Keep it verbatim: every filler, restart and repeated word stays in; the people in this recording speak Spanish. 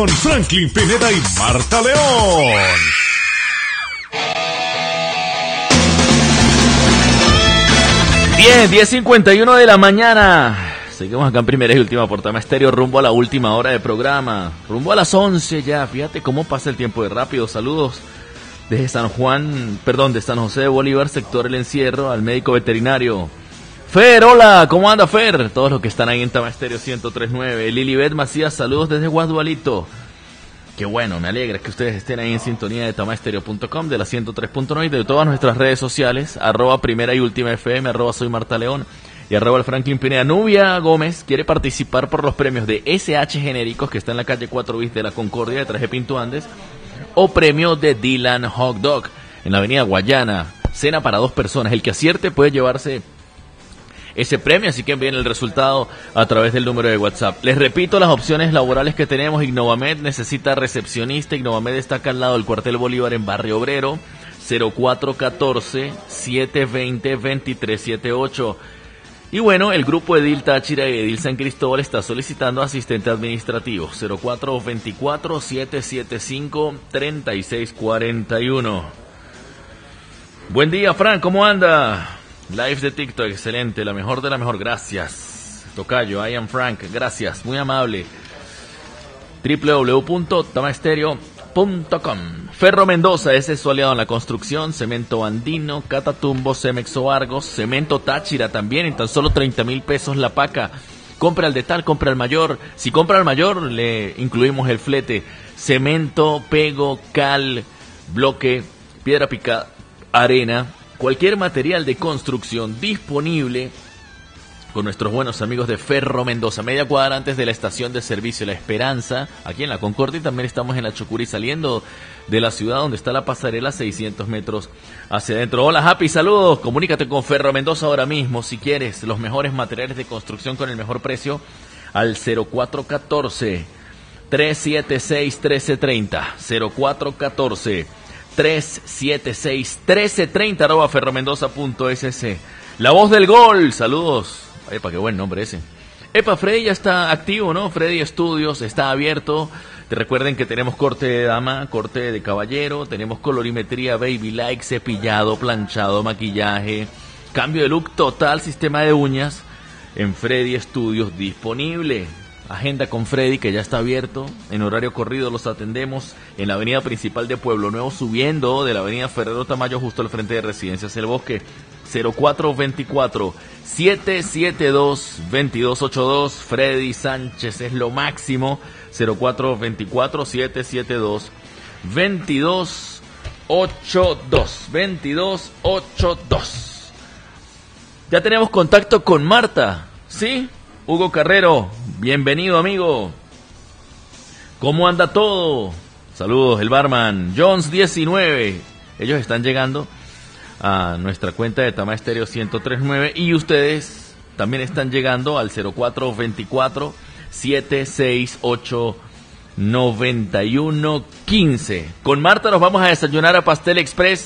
Con Franklin Pineda y Marta León. Bien, diez cincuenta y uno de la mañana. Seguimos acá en primera y última por Tama Estéreo, rumbo a la última hora de programa. Rumbo a las once ya. Fíjate cómo pasa el tiempo de rápido. Saludos desde San Juan, perdón, de San José de Bolívar, sector El Encierro, al médico veterinario. Fer, hola, ¿cómo anda Fer? Todos los que están ahí en Tama Estéreo ciento tres punto nueve. Lilibet Macías, saludos desde Guadualito. Qué bueno, me alegra que ustedes estén ahí en sintonía de tamaestereo punto com, de la ciento tres punto nueve y de todas nuestras redes sociales, arroba primera y última F M, arroba soy Marta León y arroba el Franklin Pineda. Nubia Gómez quiere participar por los premios de S H Genéricos, que está en la calle cuatro bis de la Concordia, detrás de Pinto Andes, o premio de Dylan Hot Dog en la avenida Guayana. Cena para dos personas. El que acierte puede llevarse ese premio, así que envíen el resultado a través del número de WhatsApp. Les repito las opciones laborales que tenemos. Innovamed necesita recepcionista. Innovamed está acá al lado del cuartel Bolívar en Barrio Obrero. Cero cuatro uno cuatro, siete dos cero, dos tres siete ocho. Y bueno, el grupo Edil Táchira y Edil San Cristóbal está solicitando asistente administrativo. Cero cuatro dos cuatro, siete siete cinco, tres seis cuatro uno. Buen día, Fran, ¿cómo anda? Live de TikTok, excelente, la mejor de la mejor, gracias. Tocayo, I am Frank, gracias, muy amable. doble u doble u doble u punto tamaestereo punto com. Ferro Mendoza, ese es su aliado en la construcción. Cemento Andino, Catatumbo, Cemexo Argos, Cemento Táchira también, en tan solo treinta mil pesos la paca. Compra al de tal, compra al mayor. Si compra al mayor, le incluimos el flete. Cemento, pego, cal, bloque, piedra picada, arena. Cualquier material de construcción disponible con nuestros buenos amigos de Ferro Mendoza, media cuadra antes de la estación de servicio La Esperanza, aquí en la Concordia, y también estamos en la Chucurí, saliendo de la ciudad donde está la pasarela, seiscientos metros hacia adentro. Hola Happy, saludos, comunícate con Ferro Mendoza ahora mismo si quieres los mejores materiales de construcción con el mejor precio al cero cuatro uno cuatro, tres siete seis, uno tres tres cero, cero cuatro uno cuatro, tres siete seis, uno tres tres cero, arroba ferromendoza punto es ce. La voz del gol, saludos. Epa, qué buen nombre ese. Epa, Freddy ya está activo, ¿no? Freddy Studios está abierto. Te recuerden que tenemos corte de dama, corte de caballero, tenemos colorimetría, baby like, cepillado, planchado, maquillaje, cambio de look total, sistema de uñas en Freddy Studios disponible. Agenda con Freddy, que ya está abierto, en horario corrido los atendemos en la avenida principal de Pueblo Nuevo, subiendo de la avenida Ferrero Tamayo, justo al frente de Residencias El Bosque. Cero cuatro dos cuatro, siete siete dos, dos dos ocho dos. Freddy Sánchez es lo máximo. Cero cuatro dos cuatro, siete siete dos, dos dos ocho dos. dos dos ocho dos. Ya tenemos contacto con Marta, ¿sí? Hugo Carrero, bienvenido amigo. ¿Cómo anda todo? Saludos, el barman. Jones diecinueve. Ellos están llegando a nuestra cuenta de Tama Estéreo ciento tres punto nueve y ustedes también están llegando al cero cuatro dos cuatro, siete seis ocho, nueve uno uno cinco. Con Marta nos vamos a desayunar a Pastel Express.